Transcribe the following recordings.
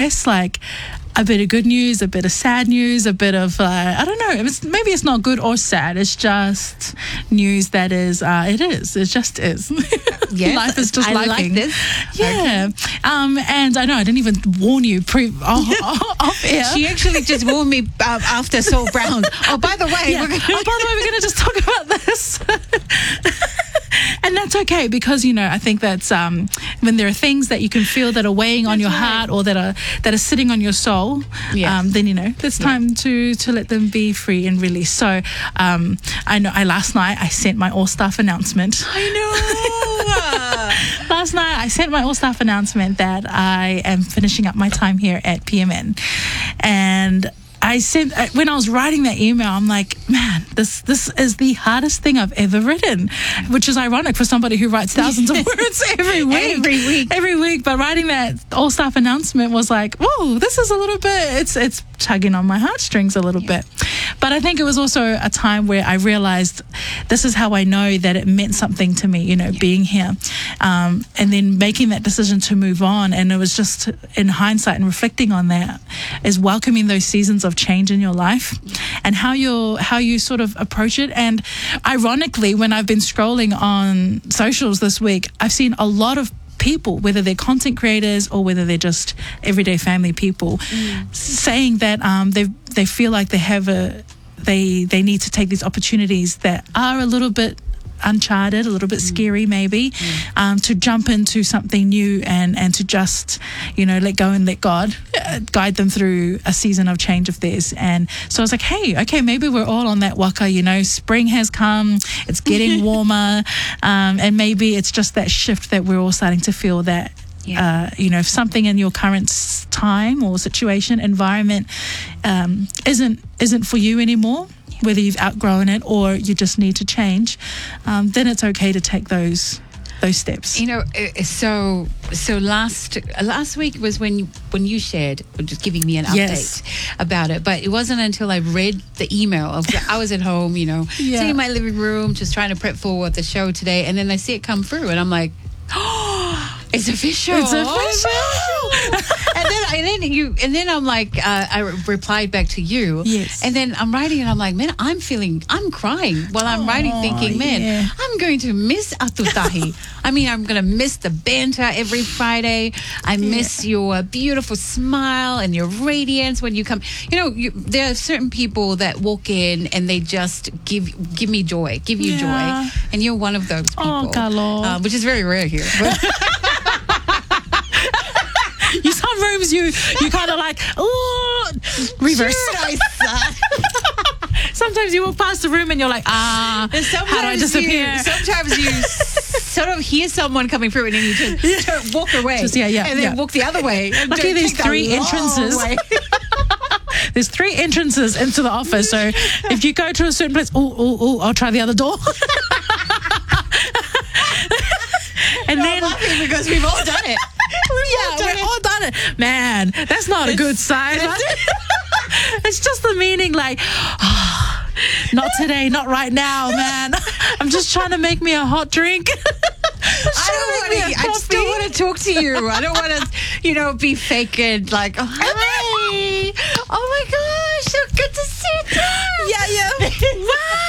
guess, like a bit of good news, a bit of sad news, a bit of, I don't know, maybe it's not good or sad. It's just news that is, it just is. Yes, life is just I lifing. like this. Yeah. And I know I didn't even warn you off air. She actually just warned me after Saul Brown. Oh, by the way, Yeah. By the way, we're going to just talk about this. And that's okay, because, you know, I think that's when there are things that you can feel that are weighing on your heart, or that are sitting on your soul, then, you know, it's time to let them be free and released. So I know last night I sent my all-staff announcement. I know. Last night I sent my all-staff announcement that I am finishing up my time here at PMN. And I sent, when I was writing that email, I'm like, man, this is the hardest thing I've ever written, which is ironic for somebody who writes thousands of words every week. But writing that all-staff announcement was like, whoa, this is a little bit, it's tugging on my heartstrings a little bit. But I think it was also a time where I realized this is how I know that it meant something to me, you know, being here. And then making that decision to move on. And it was just, in hindsight and reflecting on that, is welcoming those seasons of change in your life and how you sort of approach it. And ironically, when I've been scrolling on socials this week, I've seen a lot of people, whether they're content creators or whether they're just everyday family people, saying that they feel like they need to take these opportunities that are a little bit uncharted, a little bit scary maybe, to jump into something new and to just, you know, let go and let God guide them through a season of change of theirs. And so I was like, hey, okay, maybe we're all on that waka, you know, spring has come, it's getting warmer, and maybe it's just that shift that we're all starting to feel that, you know, if something in your current time or situation, environment, isn't for you anymore, whether you've outgrown it or you just need to change, then it's okay to take those steps. You know, so last week was when you shared, just giving me an update about it. But it wasn't until I read the email. I was at home, you know, sitting in my living room, just trying to prep for the show today, and then I see it come through, and I'm like, oh, it's official. It's official. and then I'm like, I replied back to you. Yes. And then I'm writing and I'm like, man, I'm crying while I'm writing, thinking, man, I'm going to miss Atutahi. I mean, I'm going to miss the banter every Friday. I miss your beautiful smile and your radiance when you come. You know, there are certain people that walk in and they just give me joy, give you joy. And you're one of those people. Oh, Carlo. Which is very rare here. Some rooms you kind of like, oh, reverse. Sometimes you walk past the room and you're like, how do I disappear? Sometimes you sort of hear someone coming through and then you just walk away. And then walk the other way. Luckily, there's 3 entrances. There's 3 entrances into the office. So if you go to a certain place, I'll try the other door. And then I'm laughing because we've all done it. We've all done it. Man, that's not a good sign. It's just the meaning, like, not today, not right now, man. I'm just trying to make me a hot drink. I still want to talk to you. I don't want to, you know, be fake and like, oh, hi. Oh my gosh, so good to see you.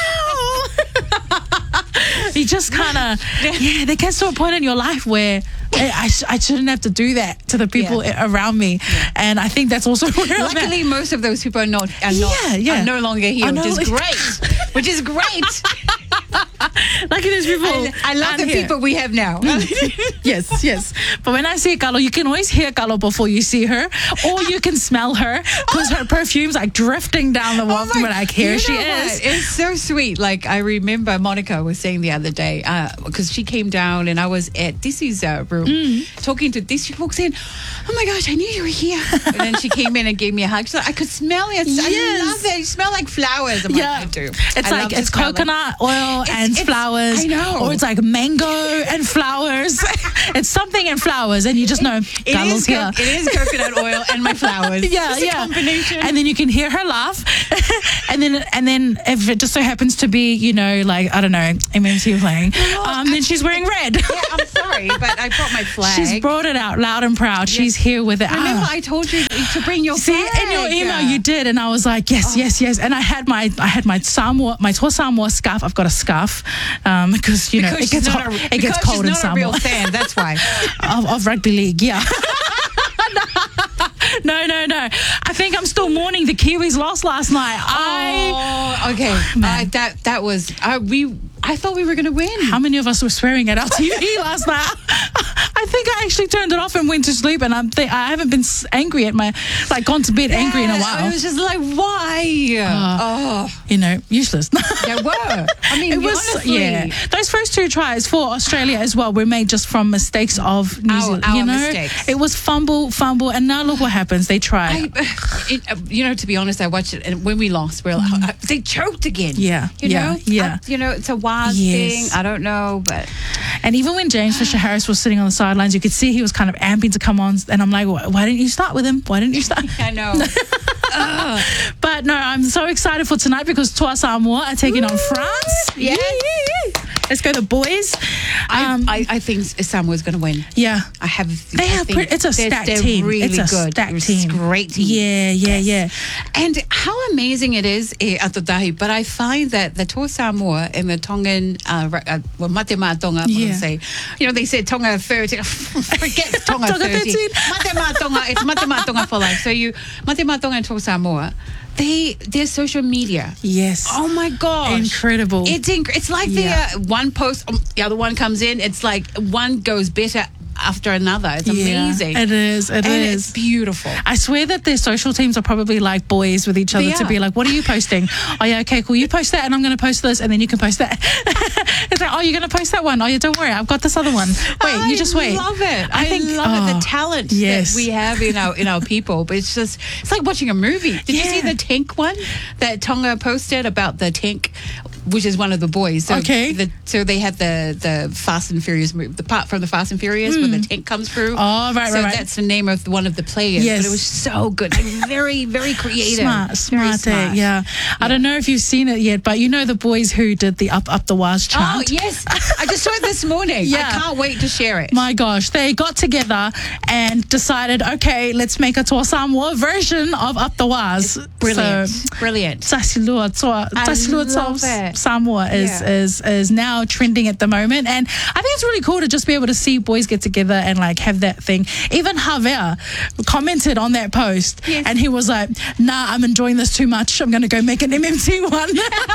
Wow. You just kind of, there gets to a point in your life where I shouldn't have to do that to the people around me. And I think that's also where luckily most of those people are no longer here, which is great. Lucky there's people. I love the people we have now. Yes. But when I see Carlo, you can always hear Carlo before you see her, or you can smell her because her perfume's like drifting down the wall when I hear she is. It's so sweet. Like I remember Monica was saying the other day, because she came down and I was at Dissy's room talking to Dissy. She walks in, oh my gosh, I knew you were here. And then she came in and gave me a hug. So I could smell it. I love it. You smell like flowers. I'm like, I do. It's like it's coconut oil and flowers. I know. Or it's like mango and flowers. It's something and flowers, and you just know Carlos here. It is coconut oil and my flowers. Yeah, It's a yeah. combination. And then you can hear her laugh, and then if it just so happens to be, you know, like I don't know, MMT playing, then she's wearing red. Yeah, I'm sorry, but I brought my flag. She's brought it out loud and proud. She's here with it. Remember, I told you to bring your See, flag. in your email you did, and I was like, yes, yes, yes. And I had my Samoa, my Toa Samoa scarf. I've got a scarf because you know Because it gets she's not hot, a- it gets because cold in she's not a real Samoa. fan. That's why. of rugby league, yeah. No. I think I'm still mourning the Kiwis lost last night. Okay. man. That was I thought we were going to win. How many of us were swearing at our TV last night? I think I actually turned it off and went to sleep, and I haven't been angry at gone to bed angry in a while. It was just like, why? You know, useless. There were. I mean, It was, honestly. yeah. Those first two tries for Australia as well were made just from mistakes of New Zealand. Our You know, mistakes. it was fumble, and now look what happens. They try. To be honest, I watched it, and when we lost, we're like, they choked again. Yeah, You yeah, know? yeah. It's a wild Yes. thing. I don't know, but And even when James Fisher Harris was sitting on the sidelines, you could see he was kind of amping to come on. And I'm like, why didn't you start with him? Why didn't you start? I know. But no, I'm so excited for tonight because Toa Samoa are taking on France. Yes. Let's go, the boys. I think Samoa's going to win. Yeah. I have. It's a stacked team. Really It's a good. stacked team. Great team. Yeah. And how amazing it is, Atotahi, but I find that the Toa Samoa and the Tongan, Mate Mā Tonga, Yeah. say, they said Tonga 30, forget Tonga Tonga 30. 13. Mate Mā Tonga, it's Mate Mā Tonga for life. So Mate Mā Tonga and Toa Samoa, their social media. Yes. Oh my gosh. Incredible. It's like Yeah. the one post, the other one comes in. It's like one goes better after another. It's amazing. It is. It and is. it's beautiful. I swear that their social teams are probably like boys with each other They to are. be like, what are you posting? Oh, yeah, okay, cool. You post that and I'm going to post this and then you can post that. It's like, oh, you're going to post that one. Oh, yeah, don't worry. I've got this other one. Wait, you just wait. I love it. I think- love it. The talent yes. that we have in our people. But it's like watching a movie. Did you see Yeah. the tank one that Tonga posted about the tank, which is one of the boys? So Okay. so they had the Fast and Furious movie, the part from the Fast and Furious where the tank comes through. Oh, right, So right. that's the name of one of the players. Yes. But it was so good. Like very, very creative. Smart, Very yeah. I don't know if you've seen it yet, but you know the boys who did the Up the Waz Oh, chant? yes. I just saw it this morning. Yeah. I can't wait to share it. My gosh, they got together and decided, okay, let's make a Toa Samoa version of Up the Waz. Brilliant. So, Brilliant. Tasilua love it. Samoa is now trending at the moment, and I think it's really cool to just be able to see boys get together and like have that thing. Even Javier commented on that post, Yes. and he was like, "Nah, I'm enjoying this too much. I'm going to go make an MMT one."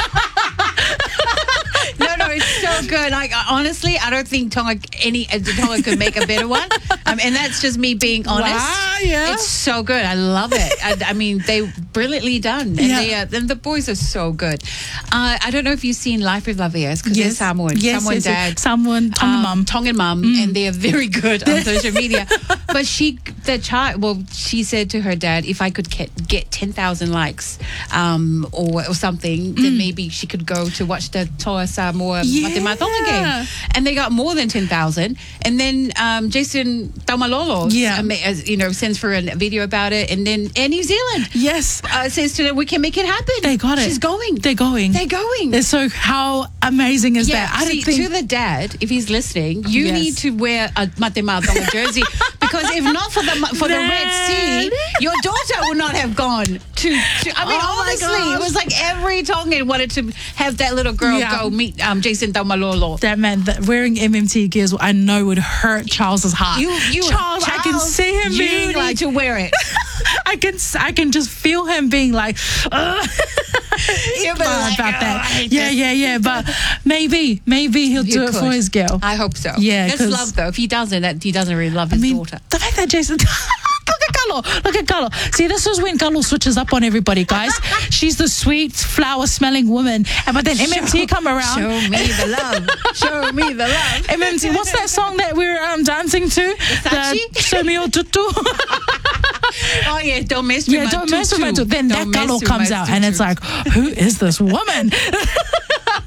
No, it's so good. Like honestly, I don't think Tonga could make a better one. And that's just me being honest. Wow, yeah. It's so good. I love it. I mean, they brilliantly done, and Yeah. and the boys are so good. I don't know if you've seen Life with Lavias because they're Samoan. Samoan dad. Samoan Tongan mum. Tongan mum, and they are very good on social media. But she said to her dad, if I could get 10,000 likes or something, then maybe she could go to watch the Toa Samoa Mate Mā Tonga game. And they got more than 10,000. And then Jason Taumalolo sends for a video about it. And then Air New Zealand Yes. says to them, we can make it happen. They got it. She's going. They're going. They're going. So how amazing is that? I see, don't think to the dad, if he's listening, you Yes. need to wear a Mate Mā Tonga jersey because if not for the Red Sea, your daughter would not have gone to I mean, Oh my honestly, gosh. it was like every Tongan wanted to have that little girl Yeah. go meet Jason Taumalolo. that man that wearing MMT gears, I know would hurt Charles's heart. Charles, I can see him you being need like, to wear it. I can just feel him being like, You'll be like, about "Oh, I that. hate Yeah. But maybe he'll do it could. for his girl. I hope so. Yeah, That's 'cause- love though. If he doesn't, he doesn't really love his daughter. the fact that Jason. Look at Carlo. See, this is when Carlo switches up on everybody, guys. She's the sweet, flower-smelling woman. But then MMT come around. Show me the love. Show me the love. MMT, what's that song that we're dancing to? Versace? Show me your tutu. Oh yeah, don't mess with Yeah, my don't mess with my tutu. tutu. Then that Don't mess Carlo with comes my out and it's tutu. like, who is this woman?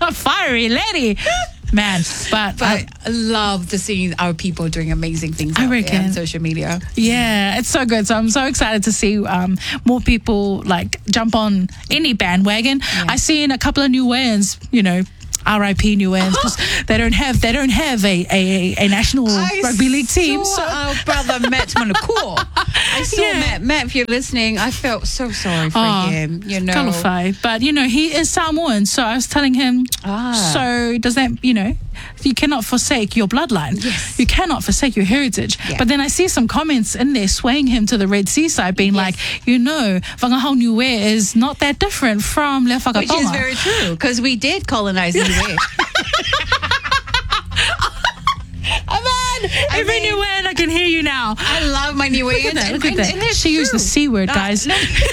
Fiery lady. Man, but I love the seeing our people doing amazing things out there on social media. Yeah, it's so good. So I'm so excited to see more people like jump on any bandwagon. Yeah. I seen a couple of new wins, RIP New Wales, because they don't have a national rugby league team. So our brother Matt Manukua. I saw Matt, if you're listening, I felt so sorry for him. Kalafai. But he is Samoan, so I was telling him. So does that you cannot forsake your bloodline. Yes. You cannot forsake your heritage. Yeah. But then I see some comments in there swaying him to the Red Sea side, being like, Whangahau Niue is not that different from Le Whakatonga. Which is very true, because we did colonize Niue. Every Niue, I can hear you now. I love my Niue. Look at that. And she used the C word, guys.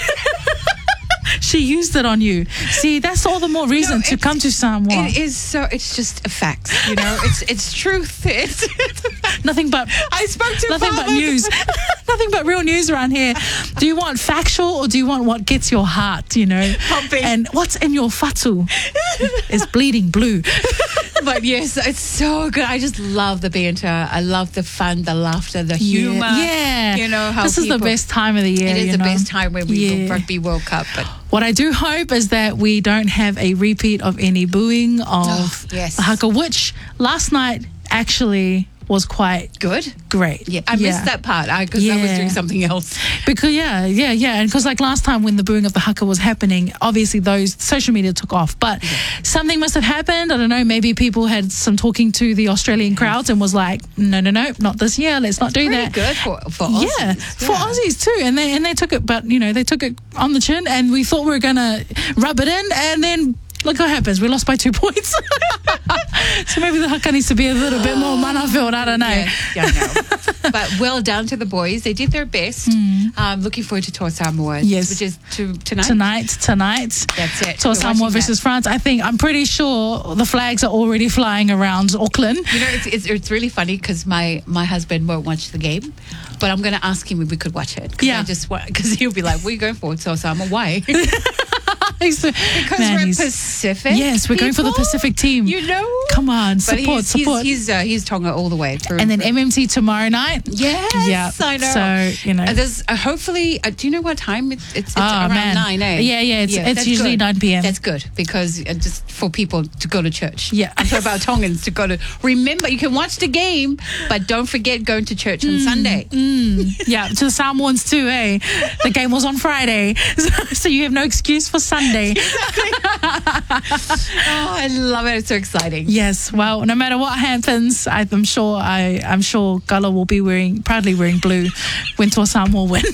She used it on you. See, that's all the more reason to come to Samoa. It is so. It's just a fact. It's truth. It's nothing but. I spoke to nothing but news. Nothing but real news around here. Do you want factual or do you want what gets your heart? Pumping. And what's in your fatu is bleeding blue. But yes, it's so good. I just love the banter. I love the fun, the laughter, the humor. Yeah. How this is the best time of the year. It is the best time when we go Rugby World Cup. But what I do hope is that we don't have a repeat of any booing of the haka, which last night actually was quite great. Yeah, I missed that part because I was doing something else. Because and because like last time when the booing of the haka was happening, obviously those social media took off, but something must have happened. I don't know, maybe people had some talking to the Australian crowds and was like, no, not this year, let's not do that. Good for Aussies. For Aussies too, and they took it, but they took it on the chin, and we thought we were gonna rub it in, and then look what happens. We lost by 2 points. So maybe the haka needs to be a little bit more mana-filled. I don't know. I know. But well done to the boys. They did their best. Looking forward to Toa Samoa. Yes. Which is tonight. Tonight. That's it. Toa Samoa versus France. I'm pretty sure the flags are already flying around Auckland. It's really funny because my husband won't watch the game. But I'm going to ask him if we could watch it. Because he'll be like, we're going for Toa Samoa. Why? Because we're Pacific. Yes, we're going for the Pacific team. Come on, support. He's Tonga all the way through. And then MMT tomorrow night. Yes, I know. So there's hopefully. Do you know what time it's around 9? Yeah. It's usually good. 9 p.m. That's good because just for people to go to church. Yeah, I'm talking about Tongans to go to. Remember, you can watch the game, but don't forget going to church on Sunday. Yeah, to the Samoans too. The game was on Friday, so you have no excuse for Sunday. Exactly. I love it. It's so exciting. Yes. Well, no matter what happens, I'm sure Gala will be proudly wearing blue when Toa Samoa win.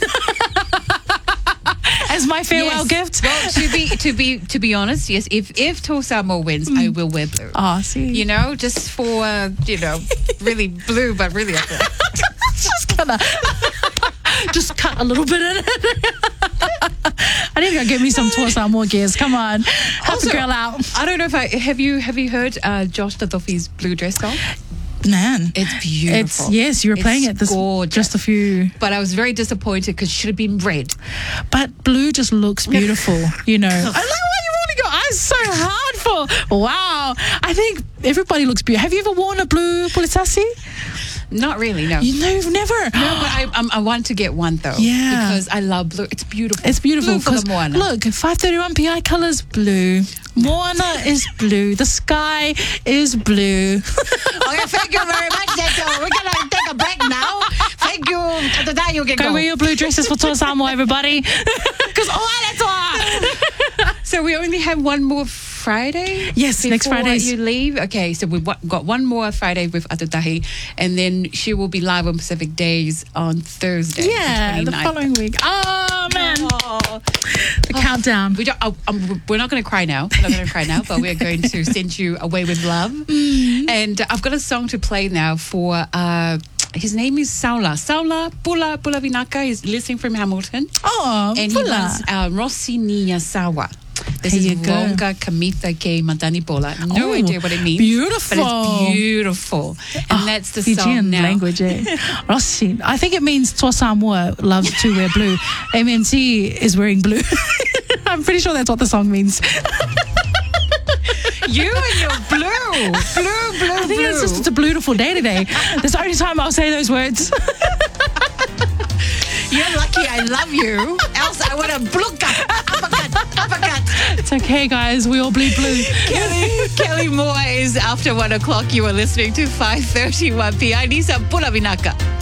As my farewell gift. Well, to be honest, yes. If Toa Samoa wins, I will wear blue. Oh, see. Just for really blue, but really ugly. Just gonna just cut a little bit in it. I need to go get me some Toa Samoa gears. Come on, help the girl out. I don't know if have you heard Josh Tatofi's blue dress song? Man, it's beautiful. You were playing it this gorgeous. Just a few. But I was very disappointed because it should have been red. But blue just looks beautiful, I like why you only got eyes so hard for. Wow, I think everybody looks beautiful. Have you ever worn a blue politasi? Not really, no. You've never? No, but I want to get one though. Yeah. Because I love blue. It's beautiful. It's beautiful. Blue for the Moana. Look, 531 PI colours blue. Moana is blue. The sky is blue. Okay, thank you very much. We're going to take a break now. Thank you. After that, you can go. Go wear your blue dresses for Toa Samoa, everybody. Because that's all. So we only have one more Friday? Yes, next Friday. You leave? Okay, so we've got one more Friday with Atutahi, and then she will be live on Pacific Days on Thursday. Yeah, the following week. Oh, man. The countdown. We're not going to cry now. We're not going to cry now, but we're going to send you away with love. And I've got a song to play now for... his name is Saula. Saula Pula Vinaka is listening from Hamilton. Oh, and Pula. He wants Rossi Nia Sawa. This is Vonga Kamitha Ke Matani Pola. No idea what it means. Beautiful. But it's beautiful. And that's the Fijian song now. language, Rossi. I think it means Toa Samoa loves to wear blue. MMT is wearing blue. I'm pretty sure that's what the song means. You and your blue. I think it's a beautiful day today. That's the only time I'll say those words. You're lucky I love you. Else I would have uppercut. It's okay, guys. We all bleed blue. Kelly Moore is after 1 o'clock. You are listening to 5:31 p.m. Nisa Pula Vinaka.